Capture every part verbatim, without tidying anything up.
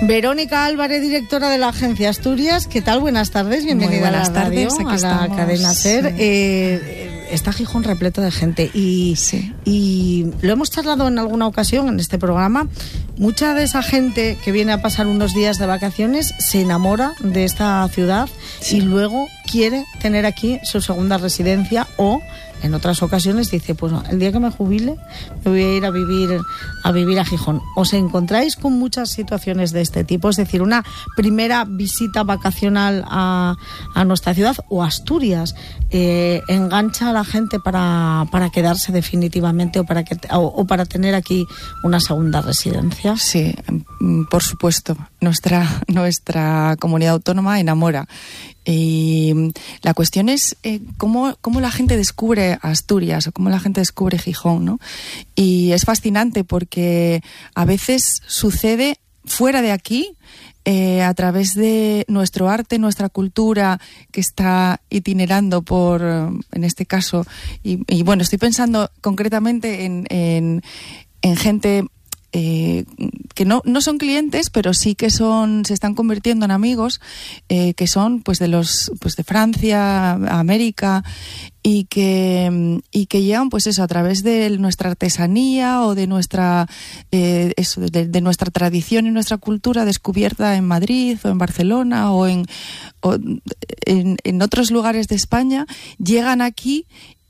Verónica Álvarez, directora de la Agencia Asturias. ¿Qué tal? Buenas tardes, bienvenida a la radio, tardes, a la estamos, cadena SER. Sí. Eh, está Gijón repleto de gente y, sí. y lo hemos charlado en alguna ocasión en este programa. Mucha de esa gente que viene a pasar unos días de vacaciones se enamora de esta ciudad, sí, y luego quiere tener aquí su segunda residencia, o en otras ocasiones dice, pues el día que me jubile me voy a ir a vivir a vivir a Gijón. ¿Os encontráis con muchas situaciones de este tipo? Es decir, una primera visita vacacional a, a nuestra ciudad o Asturias eh, engancha a la gente para, para quedarse definitivamente o para, que, o, o para tener aquí una segunda residencia. Sí, por supuesto. Nuestra, nuestra comunidad autónoma enamora. Y la cuestión es eh, cómo, cómo la gente descubre Asturias o cómo la gente descubre Gijón, ¿no? Y es fascinante porque a veces sucede fuera de aquí, eh, a través de nuestro arte, nuestra cultura que está itinerando por, en este caso, y, y bueno, estoy pensando concretamente en, en, en gente Eh, que no, no son clientes, pero sí que son, se están convirtiendo en amigos, eh, que son pues de los pues de Francia, América, y que y que llegan pues eso a través de nuestra artesanía o de nuestra eh, eso de, de nuestra tradición y nuestra cultura descubierta en Madrid o en Barcelona o en o en, en otros lugares de España, llegan aquí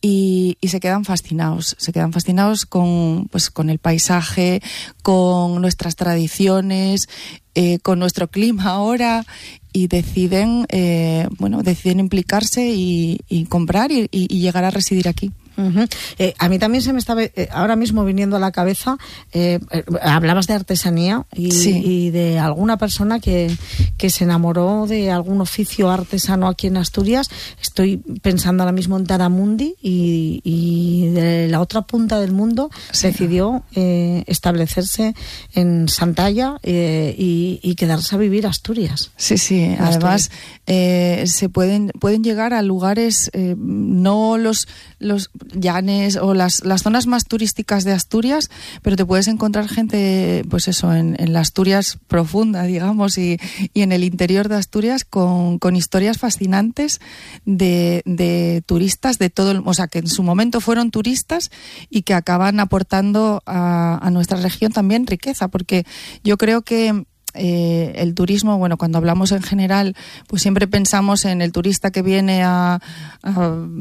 Y, y se quedan fascinados, se quedan fascinados con, pues, con el paisaje, con nuestras tradiciones, eh, con nuestro clima ahora, y deciden, eh, bueno, deciden implicarse y, y comprar y, y, y llegar a residir aquí. Uh-huh. Eh, a mí también se me está eh, ahora mismo viniendo a la cabeza, eh, eh, hablabas de artesanía y, sí. y de alguna persona que, que se enamoró de algún oficio artesano aquí en Asturias. Estoy pensando ahora mismo en Taramundi y, y de la otra punta del mundo sí. decidió eh, establecerse en Santalla eh, y, y quedarse a vivir Asturias. Sí, sí, además eh, se pueden, pueden llegar a lugares, eh, no los, los llanes o las, las zonas más turísticas de Asturias, pero te puedes encontrar gente, pues eso, en, en la Asturias profunda, digamos, y, y en el interior de Asturias con, con historias fascinantes de, de turistas de todo el, o sea, que en su momento fueron turistas y que acaban aportando a, a nuestra región también riqueza, porque yo creo que Eh, el turismo, bueno, cuando hablamos en general, pues siempre pensamos en el turista que viene a, a,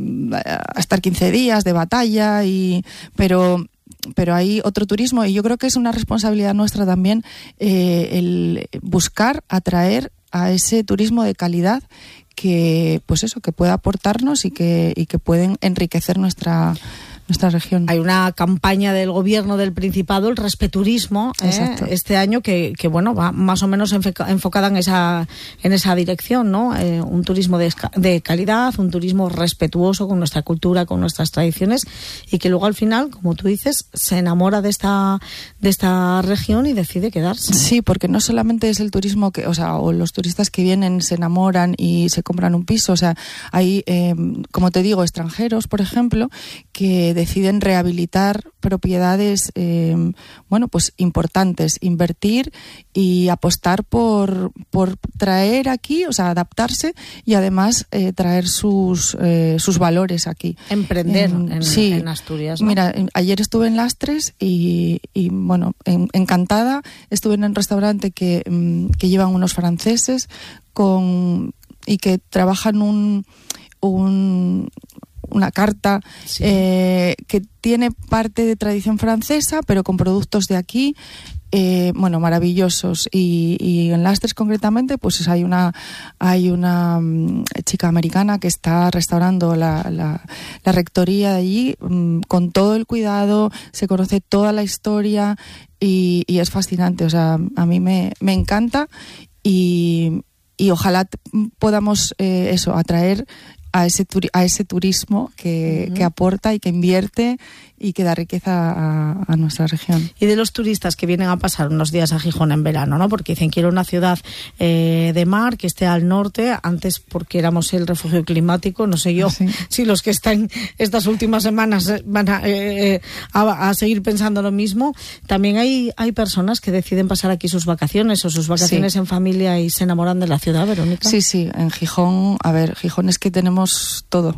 a estar quince días de batalla, y pero pero hay otro turismo, y yo creo que es una responsabilidad nuestra también eh, el buscar atraer a ese turismo de calidad que, pues eso, que pueda aportarnos y que y que pueden enriquecer nuestra nuestra región. Hay una campaña del gobierno del Principado, el Respeturismo, ¿eh? este año que, que bueno, va más o menos enfoca, enfocada en esa en esa dirección, ¿no? Eh, un turismo de, de calidad, un turismo respetuoso con nuestra cultura, con nuestras tradiciones, y que luego al final, como tú dices, se enamora de esta de esta región y decide quedarse. Sí, porque no solamente es el turismo que, o sea, o los turistas que vienen se enamoran y se compran un piso, o sea, hay, eh, como te digo, extranjeros, por ejemplo, que deciden rehabilitar propiedades, eh, bueno, pues importantes, invertir y apostar por, por traer aquí, o sea, adaptarse y además eh, traer sus eh, sus valores aquí. Emprender en, en, sí. en Asturias, ¿no? Mira, ayer estuve en Lastres y, y bueno, en, encantada. Estuve en un restaurante que, que llevan unos franceses con y que trabajan un un una carta sí. eh, que tiene parte de tradición francesa, pero con productos de aquí, eh, bueno, maravillosos. Y, y en Lastres concretamente, pues hay una hay una um, chica americana que está restaurando la, la, la rectoría de allí um, con todo el cuidado, se conoce toda la historia y, y es fascinante. O sea, a mí me, me encanta y, y ojalá t- podamos eh, eso, atraer a ese turi- a ese turismo que, uh-huh. que aporta y que invierte y que da riqueza a, a nuestra región. Y de los turistas que vienen a pasar unos días a Gijón en verano, ¿no? Porque dicen quiero una ciudad eh, de mar que esté al norte, antes porque éramos el refugio climático, no sé yo sí. si los que están estas últimas semanas van a, eh, a, a seguir pensando lo mismo. También hay, hay personas que deciden pasar aquí sus vacaciones o sus vacaciones sí. en familia y se enamoran de la ciudad, Verónica. Sí, sí, en Gijón, a ver, Gijón es que tenemos todo.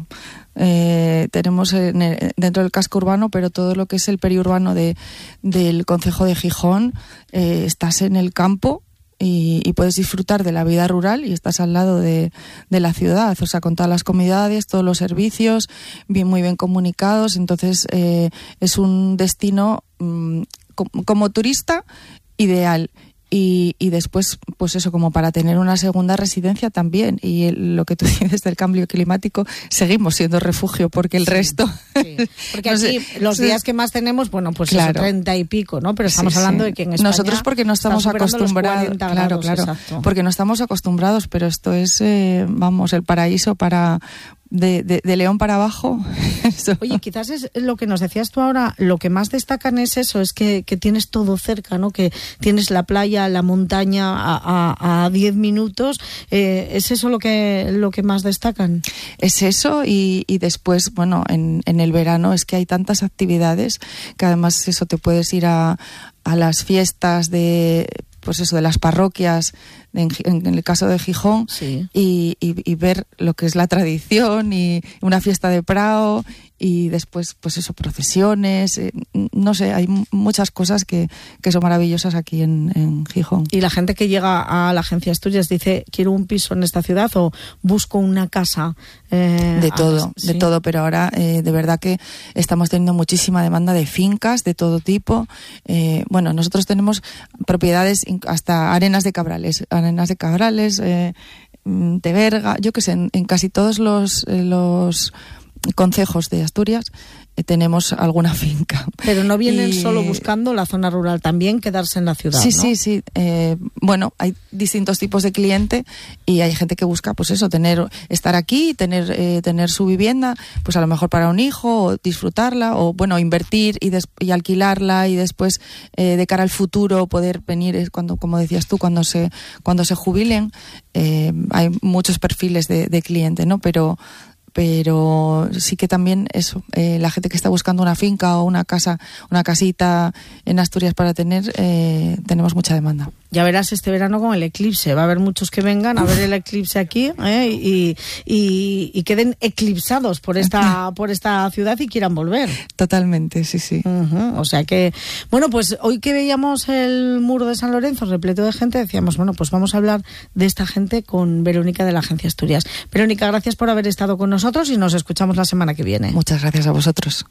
Eh, tenemos en el, dentro del casco urbano, pero todo lo que es el periurbano de, del concejo de Gijón, eh, estás en el campo y, y puedes disfrutar de la vida rural y estás al lado de, de la ciudad, o sea, con todas las comunidades, todos los servicios, bien, muy bien comunicados. Entonces eh, es un destino mmm, como, como turista ideal. Y, y después, pues eso, como para tener una segunda residencia también. Y el, lo que tú dices del cambio climático, seguimos siendo refugio, porque el sí, resto... Sí. Porque no aquí sé, los días que más tenemos, bueno, pues claro. eso, treinta y pico, ¿no? Pero estamos sí, hablando sí. de que en España... Nosotros porque no estamos acostumbrados... Claro, grados, claro. Exacto. Porque no estamos acostumbrados, pero esto es, eh, vamos, el paraíso para... De, de, de León para abajo. Oye, quizás es lo que nos decías tú ahora, lo que más destacan es eso, es que, que tienes todo cerca, ¿no? Que tienes la playa, la montaña a diez minutos. Eh, ¿Es eso lo que, lo que más destacan? Es eso y, y después, bueno, en, en el verano es que hay tantas actividades que además eso te puedes ir a, a las fiestas de... pues eso, de las parroquias, en, en el caso de Gijón, sí. y, y, y ver lo que es la tradición y una fiesta de Prado y después, pues eso, procesiones, eh, no sé, hay muchas cosas que, que son maravillosas aquí en, en Gijón. Y la gente que llega a la agencia Asturias dice, quiero un piso en esta ciudad o busco una casa. Eh, de todo, a, sí. de todo, pero ahora eh, de verdad que estamos teniendo muchísima demanda de fincas de todo tipo. Eh, bueno, nosotros tenemos propiedades hasta Arenas de Cabrales, Arenas de Cabrales, eh, de Berga, yo que sé, en, en casi todos los, eh, los concejos de Asturias eh, tenemos alguna finca. Pero no vienen y... solo buscando la zona rural, también quedarse en la ciudad, sí, ¿no? Sí, sí, eh, bueno, hay distintos tipos de cliente y hay gente que busca, pues eso, tener, estar aquí, tener, eh, tener su vivienda, pues a lo mejor para un hijo, o disfrutarla, o bueno, invertir y, des- y alquilarla y después eh, de cara al futuro poder venir, cuando, como decías tú, cuando se, cuando se jubilen. Eh, hay muchos perfiles de, de cliente, ¿no? Pero pero sí que también eso, eh, la gente que está buscando una finca o una casa, una casita en Asturias para tener, eh, tenemos mucha demanda. Ya verás este verano con el eclipse, va a haber muchos que vengan a ver el eclipse aquí ¿eh? y, y, y queden eclipsados por esta por esta ciudad y quieran volver. Totalmente, sí, sí. Uh-huh. O sea que, bueno, pues hoy que veíamos el muro de San Lorenzo repleto de gente, decíamos, bueno, pues vamos a hablar de esta gente con Verónica de la Agencia Asturias. Verónica, gracias por haber estado con nosotros y nos escuchamos la semana que viene. Muchas gracias a vosotros.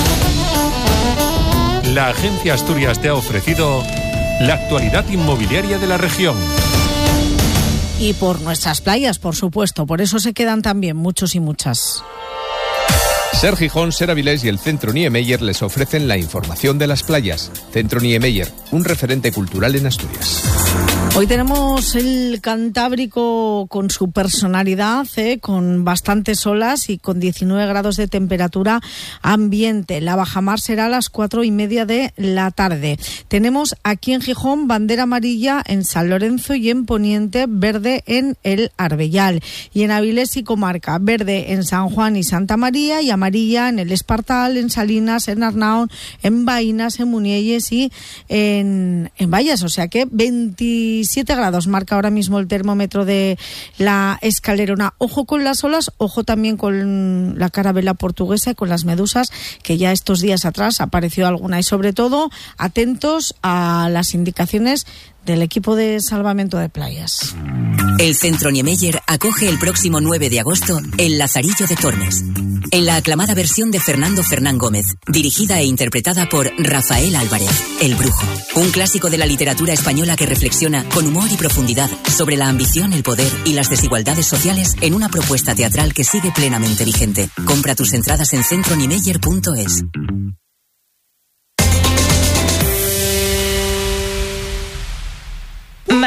La Agencia Asturias te ha ofrecido la actualidad inmobiliaria de la región. Y por nuestras playas, por supuesto, por eso se quedan también muchos y muchas. Ser Gijón, Ser Avilés y el Centro Niemeyer les ofrecen la información de las playas. Centro Niemeyer, un referente cultural en Asturias. Hoy tenemos el Cantábrico con su personalidad, ¿eh? Con bastantes olas y con diecinueve grados de temperatura ambiente. La bajamar será a las cuatro y media de la tarde. Tenemos aquí en Gijón bandera amarilla en San Lorenzo y en Poniente, verde en el Arbellal. Y en Avilés y comarca, verde en San Juan y Santa María y amarilla en el Espartal, en Salinas, en Arnaón, en Vainas, en Munielles y en, en Vallas. O sea que veintisiete grados marca ahora mismo el termómetro de la Escalerona. Ojo con las olas, ojo también con la carabela portuguesa y con las medusas, que ya estos días atrás apareció alguna. Y sobre todo, atentos a las indicaciones del equipo de salvamento de playas. El Centro Niemeyer acoge el próximo nueve de agosto el Lazarillo de Tormes, en la aclamada versión de Fernando Fernán Gómez, dirigida e interpretada por Rafael Álvarez, El Brujo. Un clásico de la literatura española que reflexiona con humor y profundidad sobre la ambición, el poder y las desigualdades sociales en una propuesta teatral que sigue plenamente vigente. Compra tus entradas en centro niemeyer punto es.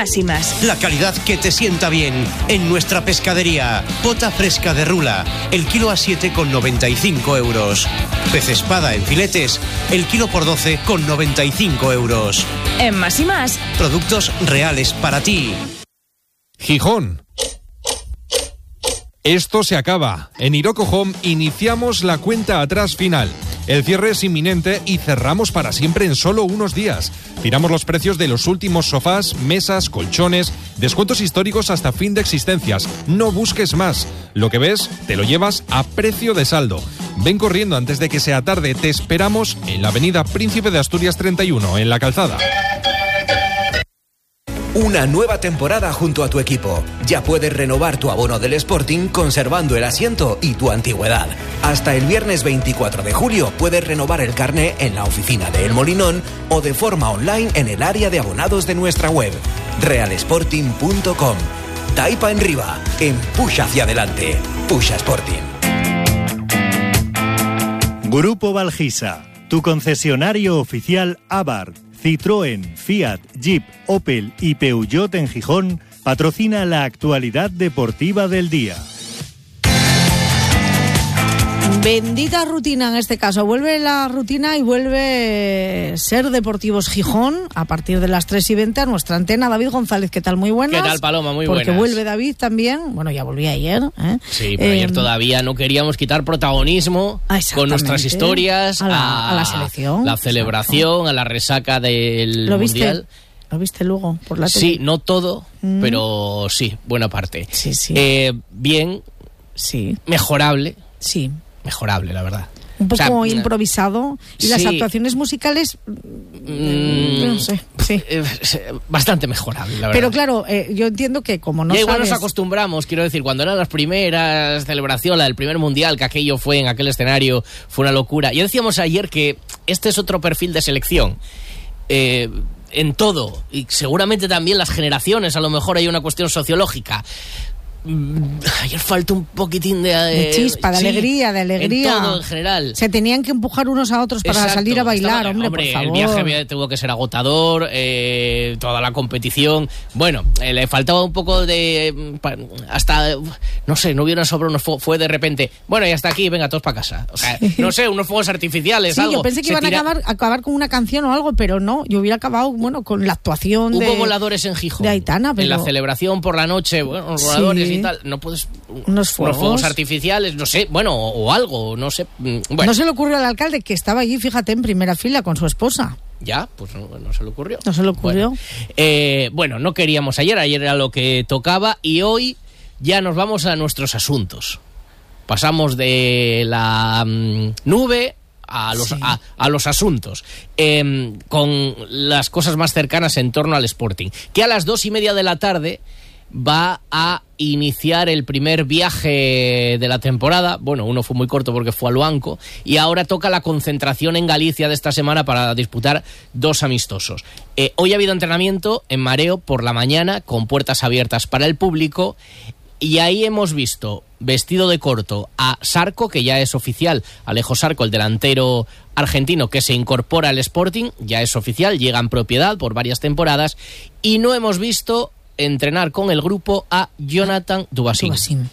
Más y Más. La calidad que te sienta bien. En nuestra pescadería, pota fresca de rula, el kilo a siete con noventa y cinco euros. Pez espada en filetes, el kilo por doce con noventa y cinco euros. En Más y Más, productos reales para ti. Gijón. Esto se acaba. En Iroco Home iniciamos la cuenta atrás final. El cierre es inminente y cerramos para siempre en solo unos días. Tiramos los precios de los últimos sofás, mesas, colchones, descuentos históricos hasta fin de existencias. No busques más. Lo que ves, te lo llevas a precio de saldo. Ven corriendo antes de que sea tarde. Te esperamos en la avenida Príncipe de Asturias treinta y uno, en La Calzada. Una nueva temporada junto a tu equipo. Ya puedes renovar tu abono del Sporting conservando el asiento y tu antigüedad. Hasta el viernes veinticuatro de julio puedes renovar el carné en la oficina de El Molinón o de forma online en el área de abonados de nuestra web, real sporting punto com. Taipa en Riva, empuja hacia adelante. Puxa Sporting. Grupo Valgisa, tu concesionario oficial Abarth, Citroën, Fiat, Jeep, Opel y Peugeot en Gijón, patrocina la actualidad deportiva del día. Bendita rutina en este caso. Vuelve la rutina y vuelve Ser Deportivos Gijón a partir de las tres y veinte a nuestra antena. David González, ¿qué tal? Muy buenas. ¿Qué tal, Paloma? Muy Porque buenas. Porque vuelve David también. Bueno, ya volví ayer. ¿eh? Sí, pero eh, ayer todavía no queríamos quitar protagonismo con nuestras historias a la, a, a la selección. La celebración, exacto. A la resaca del ¿Lo Mundial. Viste? ¿Lo viste luego por la tele? Sí, no todo, mm. pero sí, buena parte. Sí, sí. Eh, bien, sí. Mejorable. Sí. Mejorable, la verdad. Un poco o sea, improvisado. Y sí. Las actuaciones musicales, mm, no sé, sí. Bastante mejorable, la verdad. Pero claro, eh, yo entiendo que como no ya igual sabes... nos acostumbramos, quiero decir, cuando eran las primeras celebraciones, la del primer mundial, que aquello fue en aquel escenario, fue una locura. Ya decíamos ayer que este es otro perfil de selección. Eh... en todo, y seguramente también las generaciones, a lo mejor hay una cuestión sociológica. Ayer falta un poquitín de... De, de chispa, de sí, alegría, de alegría. En todo, en general. Se tenían que empujar unos a otros para Exacto, salir a bailar, estaba, hombre, hombre, por favor. El viaje tuvo que ser agotador, eh, toda la competición. Bueno, eh, le faltaba un poco de... Hasta, no sé, no hubieron sobre unos fuegos, fue de repente, bueno, y hasta aquí, venga, todos para casa. O sea, no sé, unos fuegos artificiales, sí, algo. Yo pensé que Se iban tira... a acabar, acabar con una canción o algo, pero no, yo hubiera acabado, bueno, con la actuación Hubo de... Hubo voladores en Gijón. De Aitana, pero... En la celebración por la noche, bueno, los voladores sí. y tal, no puedes... Unos fuegos. unos fuegos artificiales, no sé, bueno, o, o algo, no sé. Bueno. No se le ocurrió al alcalde, que estaba allí, fíjate, en primera fila con su esposa. Ya, pues no, no se le ocurrió. No se le ocurrió. Bueno, eh, bueno, no queríamos ayer, ayer era lo que tocaba y hoy ya nos vamos a nuestros asuntos. Pasamos de la um, nube a los, sí. a, a los asuntos, eh, con las cosas más cercanas en torno al Sporting, que a las dos y media de la tarde va a iniciar el primer viaje de la temporada. Bueno, uno fue muy corto porque fue a Luanco y ahora toca la concentración en Galicia de esta semana para disputar dos amistosos. Eh, hoy ha habido entrenamiento en Mareo por la mañana con puertas abiertas para el público y ahí hemos visto vestido de corto a Sarco, que ya es oficial, Alejo Sarco, el delantero argentino que se incorpora al Sporting, ya es oficial, llega en propiedad por varias temporadas, y no hemos visto entrenar con el grupo a Jonathan Dubassin. Dubassin.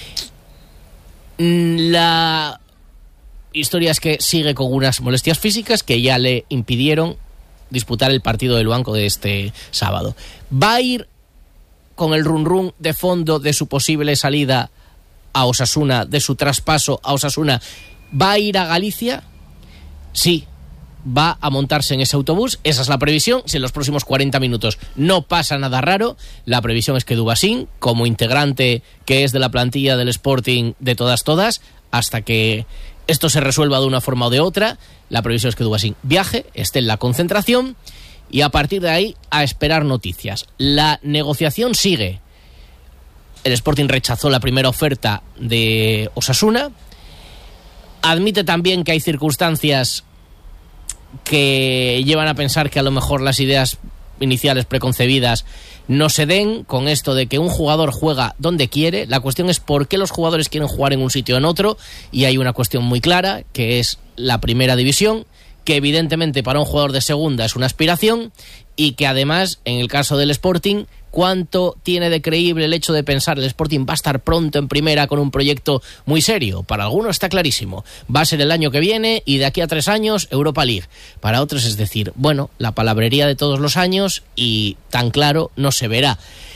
La historia es que sigue con unas molestias físicas que ya le impidieron disputar el partido del Luanco de este sábado. Va a ir con el run run de fondo de su posible salida a Osasuna, de su traspaso a Osasuna. ¿Va a ir a Galicia? Sí. Va a montarse en ese autobús, esa es la previsión. Si en los próximos cuarenta minutos no pasa nada raro, la previsión es que Dubassin, como integrante que es de la plantilla del Sporting de todas todas, hasta que esto se resuelva de una forma o de otra, la previsión es que Dubassin viaje, esté en la concentración y a partir de ahí a esperar noticias. La negociación sigue. El Sporting rechazó la primera oferta de Osasuna, admite también que hay circunstancias que llevan a pensar que a lo mejor las ideas iniciales preconcebidas no se den, con esto de que un jugador juega donde quiere. La cuestión es por qué los jugadores quieren jugar en un sitio o en otro, y hay una cuestión muy clara, que es la primera división, que evidentemente para un jugador de segunda es una aspiración, y que además, en el caso del Sporting, ¿Cuánto tiene de creíble el hecho de pensar el Sporting va a estar pronto en primera con un proyecto muy serio? Para algunos está clarísimo. Va a ser el año que viene y de aquí a tres años Europa League. Para otros es decir, bueno, la palabrería de todos los años y tan claro no se verá.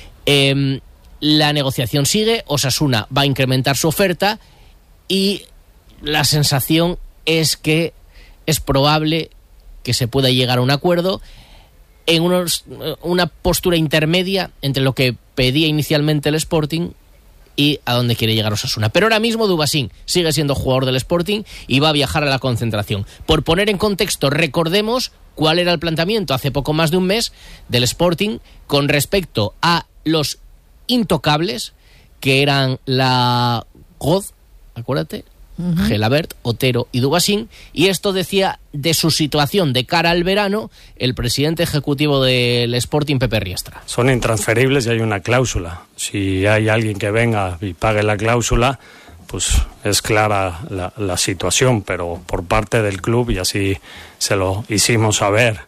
Eh, la negociación sigue, Osasuna va a incrementar su oferta y la sensación es que es probable que se pueda llegar a un acuerdo en unos, una postura intermedia entre lo que pedía inicialmente el Sporting y a dónde quiere llegar Osasuna. Pero ahora mismo Dubasín sigue siendo jugador del Sporting y va a viajar a la concentración. Por poner en contexto, recordemos cuál era el planteamiento hace poco más de un mes del Sporting con respecto a los intocables que eran la Goz, acuérdate, Uh-huh. Gelabert, Otero y Dubasín, y esto decía de su situación de cara al verano el presidente ejecutivo del Sporting, Pepe Riestra. Son intransferibles y hay una cláusula. Si hay alguien que venga y pague la cláusula, pues es clara la, la situación, pero por parte del club, y así se lo hicimos saber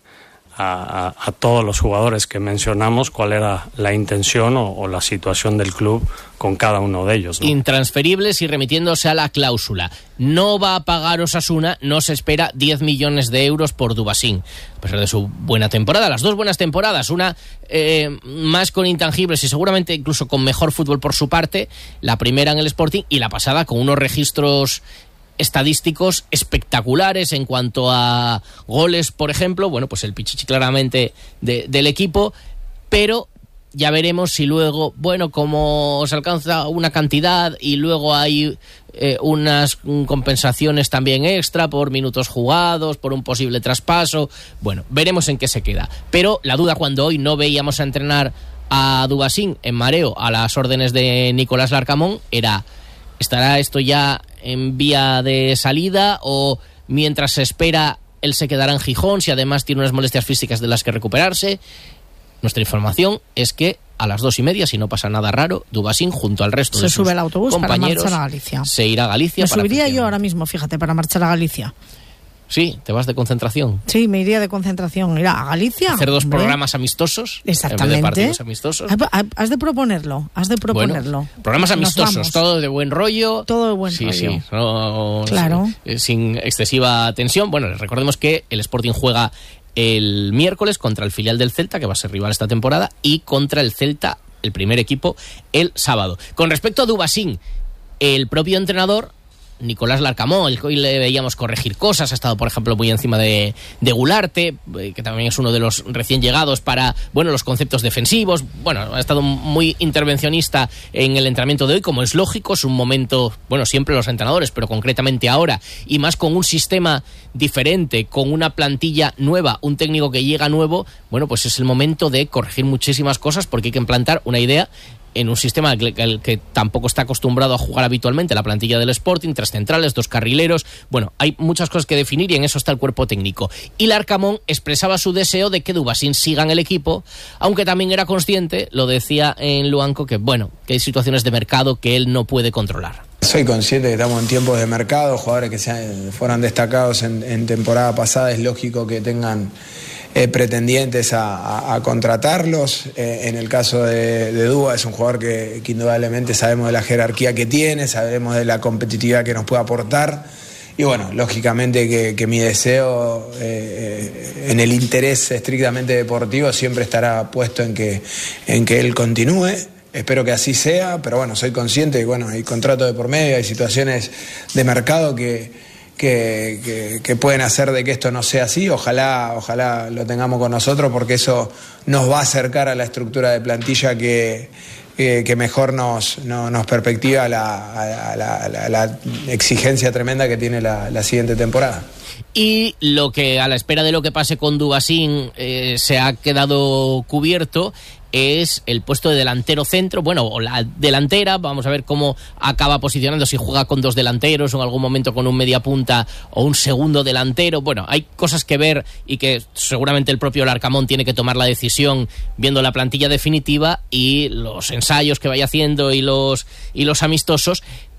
a, a, a todos los jugadores que mencionamos, cuál era la intención o, o la situación del club con cada uno de ellos, ¿no? Intransferibles y remitiéndose a la cláusula. No va a pagar Osasuna, no se espera diez millones de euros por Dubasín, a pesar de su buena temporada, las dos buenas temporadas, una eh, más con intangibles y seguramente incluso con mejor fútbol por su parte, la primera en el Sporting y la pasada con unos registros estadísticos espectaculares en cuanto a goles, por ejemplo. Bueno, pues el pichichi claramente de, del equipo, pero ya veremos si luego, bueno, como se alcanza una cantidad y luego hay eh, unas compensaciones también extra por minutos jugados, por un posible traspaso, bueno, veremos en qué se queda. Pero la duda cuando hoy no veíamos a entrenar a Dubasín en mareo a las órdenes de Nicolás Larcamón era: ¿estará esto ya en vía de salida o mientras se espera él se quedará en Gijón si además tiene unas molestias físicas de las que recuperarse? Nuestra información es que a las dos y media, si no pasa nada raro, Dubasín junto al resto se de sus sube el autobús compañeros para marchar a Galicia. Se irá a Galicia. Me para subiría aficionar. yo ahora mismo, fíjate, para marchar a Galicia. Sí, te vas de concentración. Sí, me iría de concentración, ir a Galicia. Hacer dos hombre. programas amistosos. Exactamente. En vez de partidos amistosos. Has de proponerlo, has de proponerlo. Bueno, programas amistosos, todo de buen rollo. Todo de buen sí, rollo. Sí, sí. No, claro. Sin, sin excesiva tensión. Bueno, recordemos que el Sporting juega el miércoles contra el filial del Celta, que va a ser rival esta temporada, y contra el Celta, el primer equipo, el sábado. Con respecto a Dubasín, el propio entrenador Nicolás Larcamón, el que hoy le veíamos corregir cosas, ha estado, por ejemplo, muy encima de, de Gularte, que también es uno de los recién llegados para, bueno, los conceptos defensivos. Bueno, ha estado muy intervencionista en el entrenamiento de hoy, como es lógico, es un momento, bueno, siempre los entrenadores, pero concretamente ahora, y más con un sistema diferente, con una plantilla nueva, un técnico que llega nuevo, bueno, pues es el momento de corregir muchísimas cosas porque hay que implantar una idea en un sistema al que, al que tampoco está acostumbrado a jugar habitualmente la plantilla del Sporting, tres centrales, dos carrileros. Bueno, hay muchas cosas que definir y en eso está el cuerpo técnico. Y Larcamón expresaba su deseo de que Dubasín siga en el equipo, aunque también era consciente, lo decía en Luanco, que bueno, que hay situaciones de mercado que él no puede controlar. Soy consciente que estamos en tiempos de mercado, jugadores que se fueron destacados en, en temporada pasada, es lógico que tengan Eh, pretendientes a, a, a contratarlos. Eh, en el caso de, de Duba es un jugador que, que indudablemente sabemos de la jerarquía que tiene, sabemos de la competitividad que nos puede aportar y bueno, lógicamente que, que mi deseo eh, en el interés estrictamente deportivo siempre estará puesto en que, en que él continúe. Espero que así sea, pero bueno, soy consciente que bueno, hay contrato de por medio, hay situaciones de mercado que Que, que, que pueden hacer de que esto no sea así. Ojalá, ojalá lo tengamos con nosotros porque eso nos va a acercar a la estructura de plantilla que, que, que mejor nos, no, nos perspectiva la, a la, la, la exigencia tremenda que tiene la, la siguiente temporada. Y lo que a la espera de lo que pase con Dubasín eh, se ha quedado cubierto es el puesto de delantero centro, bueno, o la delantera. Vamos a ver cómo acaba posicionando, si juega con dos delanteros o en algún momento con un media punta o un segundo delantero. Bueno, hay cosas que ver y que seguramente el propio Larcamón tiene que tomar la decisión viendo la plantilla definitiva y los ensayos que vaya haciendo y los, y los amistosos.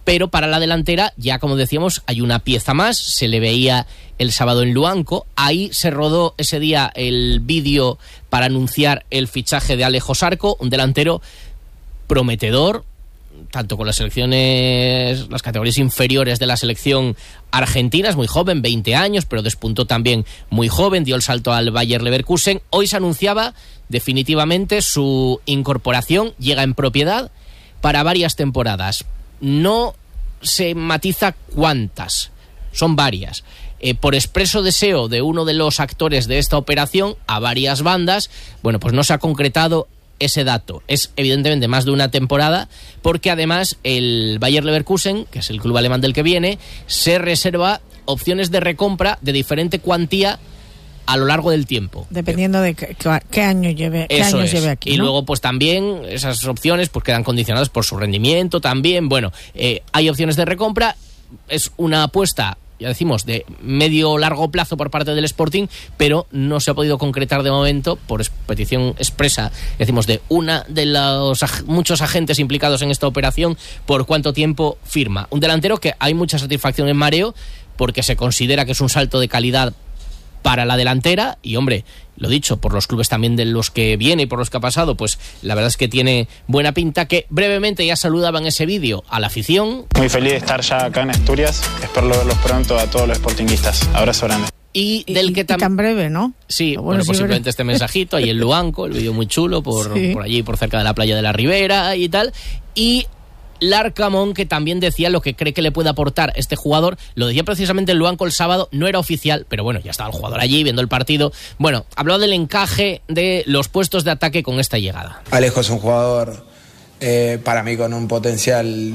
pero para la delantera ya, como decíamos, hay una pieza más. Se le veía el sábado en Luanco, ahí se rodó ese día el vídeo para anunciar el fichaje de Alejo Sarco, un delantero prometedor, tanto con las selecciones, las categorías inferiores de la selección argentina. Es muy joven, veinte años, pero despuntó también muy joven, dio el salto al Bayer Leverkusen. Hoy se anunciaba definitivamente su incorporación, llega en propiedad para varias temporadas. No se matiza cuántas, son varias. Eh, por expreso deseo de uno de los actores de esta operación a varias bandas, bueno, pues no se ha concretado ese dato. Es evidentemente más de una temporada, porque además el Bayer Leverkusen, que es el club alemán del que viene, se reserva opciones de recompra de diferente cuantía a lo largo del tiempo. Dependiendo de qué, qué año lleve, qué Eso años es. lleve aquí, Y ¿no? luego pues también esas opciones pues quedan condicionadas por su rendimiento también. Bueno, eh, hay opciones de recompra, es una apuesta, ya decimos, de medio largo plazo por parte del Sporting, pero no se ha podido concretar de momento por petición expresa, decimos, de una de los ag- muchos agentes implicados en esta operación, por cuánto tiempo firma. Un delantero que hay mucha satisfacción en Mareo, porque se considera que es un salto de calidad para la delantera, y hombre, lo dicho, por los clubes también de los que viene y por los que ha pasado, pues la verdad es que tiene buena pinta. Que brevemente ya saludaba en ese vídeo a la afición. Muy feliz de estar ya acá en Asturias, espero verlos pronto a todos los sportinguistas. Abrazo grande. Y del que tam- tan breve, ¿no? Sí, bueno, bueno, sí, pues pero- simplemente este mensajito ahí en Luanco, el vídeo muy chulo por, Sí. por allí, por cerca de la playa de la Ribera y tal. Y Larcamón, que también decía lo que cree que le puede aportar este jugador. Lo decía precisamente en Luanco el sábado, no era oficial, pero bueno, ya estaba el jugador allí viendo el partido. Bueno, habló del encaje de los puestos de ataque con esta llegada. Alejo es un jugador eh, para mí con un potencial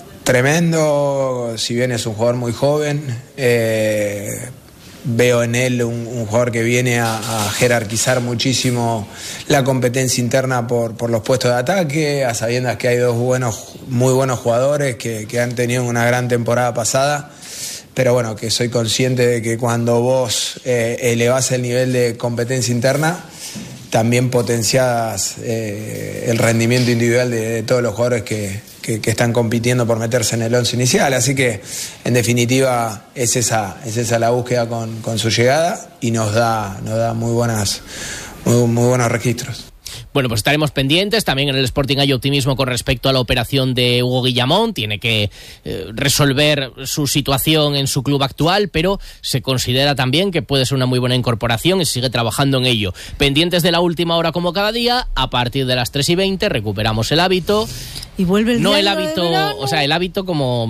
tremendo, si bien es un jugador muy joven. Eh, veo en él un, un jugador que viene a, a jerarquizar muchísimo la competencia interna por, por los puestos de ataque, a sabiendas que hay dos buenos, muy buenos jugadores que, que han tenido una gran temporada pasada, pero bueno, que soy consciente de que cuando vos eh, elevás el nivel de competencia interna, también potenciás eh, el rendimiento individual de, de todos los jugadores que, que, que están compitiendo por meterse en el once inicial. Así que, en definitiva, es esa, es esa la búsqueda con, con su llegada, y nos da, nos da muy, buenas, muy, muy buenos registros. Bueno, pues estaremos pendientes. También en el Sporting hay optimismo con respecto a la operación de Hugo Guillamón. Tiene que eh, resolver su situación en su club actual, pero se considera también que puede ser una muy buena incorporación y sigue trabajando en ello. Pendientes de la última hora como cada día, a partir de las tres y veinte recuperamos el hábito. Y vuelve el No el diario de hábito, verano. o sea, el hábito como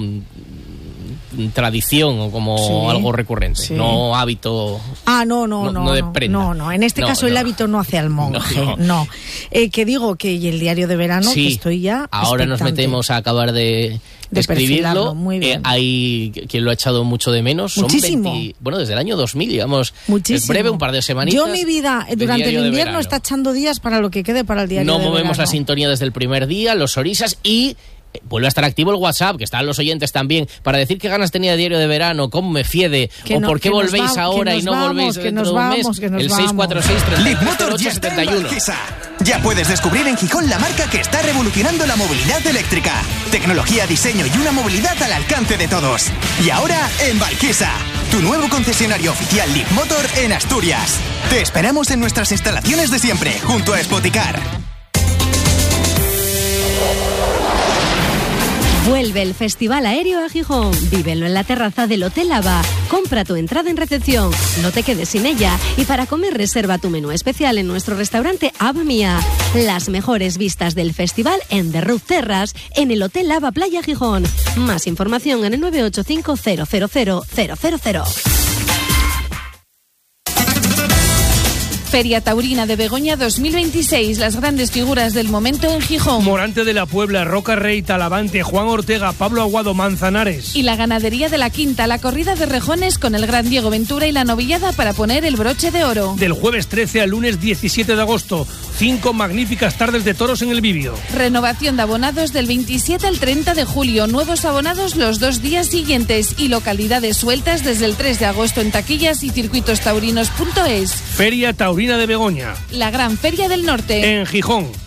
tradición o como Sí, algo recurrente, sí. no hábito. Ah, no, no, No, no. no de no, prenda. no, no. En este No, caso el no. hábito no hace al monje. No, No. no. Eh, que digo que y el diario de verano, Sí. que estoy ya. Ahora nos expectante. metemos a acabar de, De perfilarlo, escribirlo. muy bien. Eh, hay quien lo ha echado mucho de menos. Son Muchísimo. veinte bueno, desde el año dos mil, digamos. Muchísimo. Es breve, un par de semanitas. Yo mi vida eh, de durante el diario de invierno verano. está echando días para lo que quede para el diario No de movemos verano. la sintonía desde el primer día, los orisas, y eh, vuelve a estar activo el WhatsApp, que están los oyentes también, para decir qué ganas tenía de diario de verano, cómo me fiede, Que o no- por qué que nos volvéis va- ahora que y nos no vamos, volvéis que dentro nos de un vamos, mes. que nos El vamos. seis cuatro seis, treinta y Leapmotor cero, ya ocho, está en setenta y uno. Valquisa. Ya puedes descubrir en Gijón la marca que está revolucionando la movilidad eléctrica. Tecnología, diseño y una movilidad al alcance de todos. Y ahora en Valquisa, tu nuevo concesionario oficial Leapmotor en Asturias. Te esperamos en nuestras instalaciones de siempre, junto a Spoticar. Vuelve el Festival Aéreo a Gijón. Vívelo en la terraza del Hotel Ava. Compra tu entrada en recepción. No te quedes sin ella. Y para comer, reserva tu menú especial en nuestro restaurante Ava Mía. Las mejores vistas del festival en The Roof Terrace, en el Hotel Ava Playa Gijón. Más información en el nueve ocho cinco cero cero cero cero cero cero. Feria Taurina de Begoña dos mil veintiséis, las grandes figuras del momento en Gijón. Morante de la Puebla, Roca Rey, Talavante, Juan Ortega, Pablo Aguado, Manzanares. Y la ganadería de la Quinta, la corrida de rejones con el gran Diego Ventura y la novillada para poner el broche de oro. Del jueves trece al lunes diecisiete de agosto, cinco magníficas tardes de toros en el Bibio. Renovación de abonados del veintisiete al treinta de julio, nuevos abonados los dos días siguientes y localidades sueltas desde el tres de agosto en taquillas y circuitostaurinos punto es. Feria Taurina de Begoña. La gran feria del norte. En Gijón.